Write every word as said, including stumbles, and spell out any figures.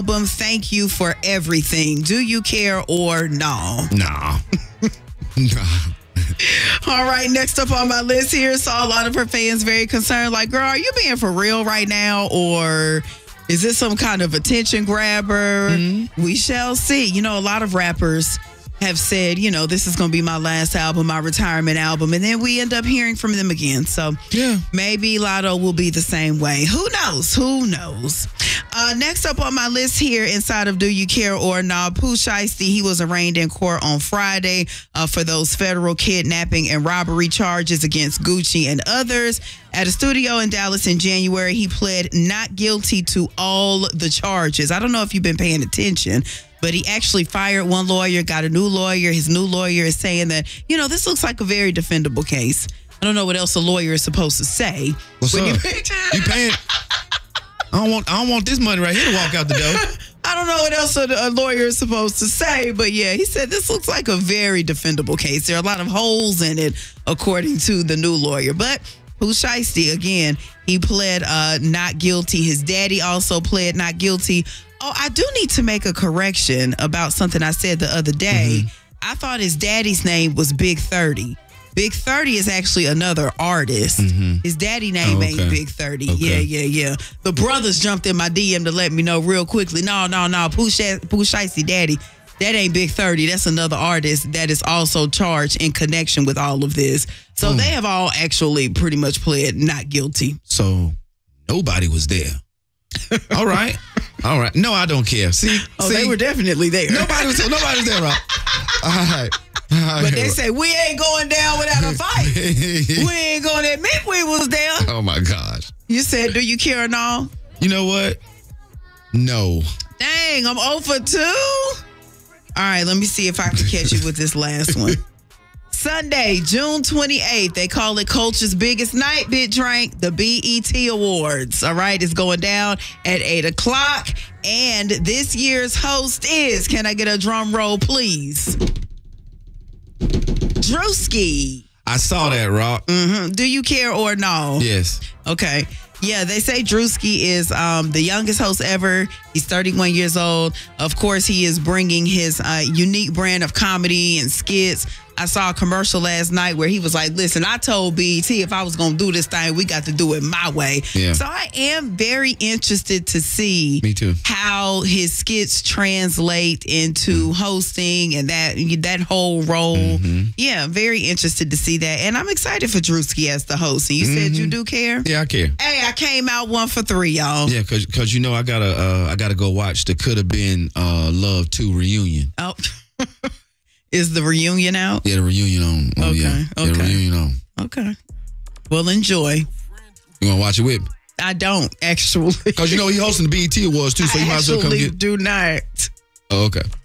album, Thank You for Everything. Do you care or no? Nah. Nah. All right, next up on my list here, saw a lot of her fans very concerned. Like, girl, are you being for real right now? Or is this some kind of attention grabber? Mm-hmm. We shall see. You know, a lot of rappers have said, you know, this is going to be my last album, my retirement album. And then we end up hearing from them again. So yeah, maybe Lotto will be the same way. Who knows? Who knows? Uh, next up on my list here inside of Do You Care or Not, Pooh Shiesty, he was arraigned in court on Friday uh, for those federal kidnapping and robbery charges against Gucci and others. At a studio in Dallas in January, he pled not guilty to all the charges. I don't know if you've been paying attention, but he actually fired one lawyer, got a new lawyer. His new lawyer is saying that, you know, this looks like a very defendable case. I don't know what else a lawyer is supposed to say. What's when up? You, you paying? I don't want. I don't want this money right here to walk out the door. I don't know what else a, a lawyer is supposed to say, but yeah, he said this looks like a very defendable case. There are a lot of holes in it, according to the new lawyer. But Pooh Shiesty, again, he pled uh, not guilty. His daddy also pled not guilty. Oh, I do need to make a correction about something I said the other day. Mm-hmm. I thought his daddy's name was Big thirty. Big thirty is actually another artist. Mm-hmm. His daddy name oh, okay. ain't Big thirty. Okay. Yeah, yeah, yeah. The brothers jumped in my D M to let me know real quickly. No, no, no. Pooh Shiesty daddy, that ain't Big thirty. That's another artist that is also charged in connection with all of this. So mm. they have all actually pretty much pled not guilty. So nobody was there. All right. All right. No, I don't care. See, oh, see, they were definitely there. Nobody was. Nobody was there, right? All right. All right. But they say we ain't going down without a fight. We ain't going to admit we was there. Oh my gosh. You said, do you care or no? You know what? No. Dang, I'm oh for two. All right, let me see if I can catch you with this last one. Sunday, June twenty-eighth, they call it Culture's biggest night, Big Drink, the B E T Awards. All right, it's going down at eight o'clock. And this year's host is, can I get a drum roll, please? Drewski. I saw that, Rock. Mm-hmm. Do you care or no? Yes. Okay. Yeah, they say Drewski is um, the youngest host ever. He's thirty-one years old. Of course, he is bringing his uh, unique brand of comedy and skits. I saw a commercial last night where he was like, listen, I told B E T if I was going to do this thing, we got to do it my way. Yeah. So I am very interested to see Me too. how his skits translate into mm-hmm. hosting and that that whole role. Mm-hmm. Yeah, very interested to see that. And I'm excited for Drewski as the host. And you mm-hmm. said you do care? Yeah, I care. Hey, I came out one for three, y'all. Yeah, because because you know I gotta uh, I gotta go watch the Could Have Been uh, Love two reunion. Oh. Is the reunion out? Yeah, the reunion on. Oh, okay. Yeah. Okay. Yeah, the reunion on. Okay. Well, enjoy. You want to watch it with me? I don't, actually. Because, you know, he hosting the B E T Awards, too, so you I might as well come get... do not. Oh, okay.